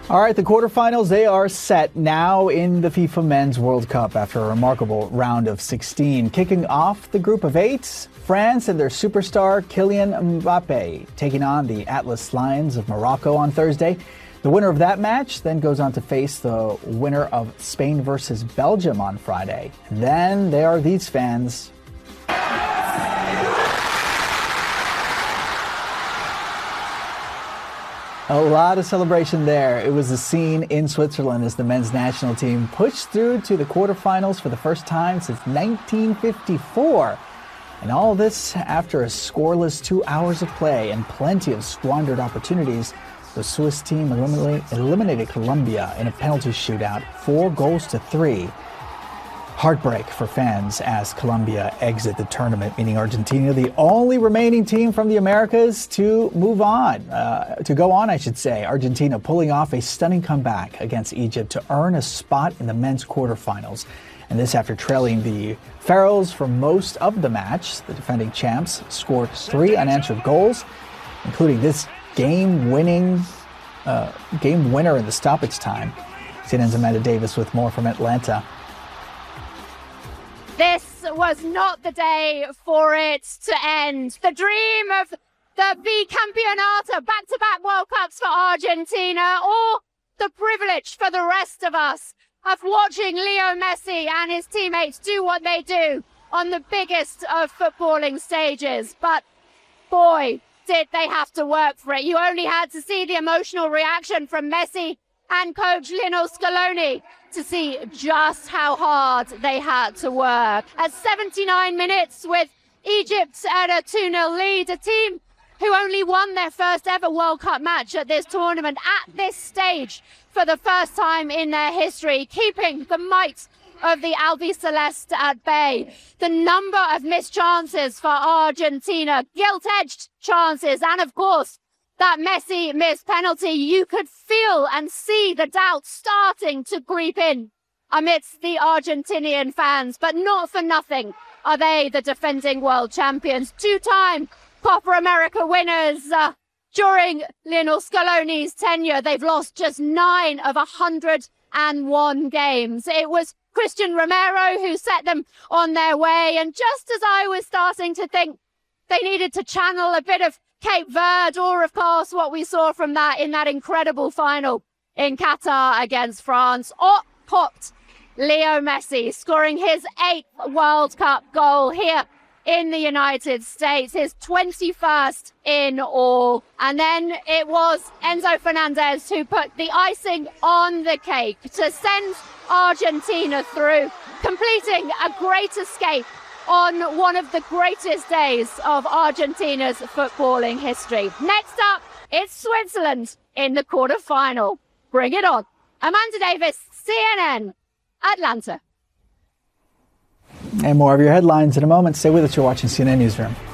All right, the quarterfinals, they are set now in the FIFA Men's World Cup after a remarkable round of 16. Kicking off the group of 8, France and their superstar Kylian Mbappe taking on the Atlas Lions of Morocco on Thursday. The winner of that match then goes on to face the winner of Spain versus Belgium on Friday. Then there are these fans. A lot of celebration there. It was the scene in Switzerland as the men's national team pushed through to the quarterfinals for the first time since 1954. And all this after a scoreless 2 hours of play and plenty of squandered opportunities. The Swiss team eliminated Colombia in a penalty shootout, 4-3. Heartbreak for fans as Colombia exit the tournament, meaning Argentina, the only remaining team from the Americas to go on. Argentina pulling off a stunning comeback against Egypt to earn a spot in the men's quarterfinals. And this after trailing the Pharaohs for most of the match. The defending champs scored 3 unanswered goals, including this game winner in the stoppage time. CNN's Amanda Davis with more from Atlanta. This was not the day for it to end. The dream of the Bicampeonato, back-to-back World Cups for Argentina, or the privilege for the rest of us of watching Leo Messi and his teammates do what they do on the biggest of footballing stages. But boy, did they have to work for it. You only had to see the emotional reaction from Messi and coach Lionel Scaloni to see just how hard they had to work. At 79 minutes with Egypt at a 2-0 lead, a team who only won their first ever World Cup match at this tournament at this stage for the first time in their history, keeping the might of the Albiceleste at bay. The number of missed chances for Argentina, gilt-edged chances, and of course, that Messi missed penalty, you could feel and see the doubt starting to creep in amidst the Argentinian fans. But not for nothing are they the defending world champions, 2-time Copa America winners. During Lionel Scaloni's tenure, they've lost just 9 of 101 games. It was Christian Romero who set them on their way. And just as I was starting to think they needed to channel a bit of Cape Verde, or of course what we saw from that in that incredible final in Qatar against France, popped Leo Messi, scoring his 8th World Cup goal here in the United States, his 21st in all. And then it was Enzo Fernandez who put the icing on the cake to send Argentina through, completing a great escape on one of the greatest days of Argentina's footballing history. Next up, it's Switzerland in the quarterfinal. Bring it on. Amanda Davis, CNN, Atlanta. And more of your headlines in a moment. Stay with us. You're watching CNN Newsroom.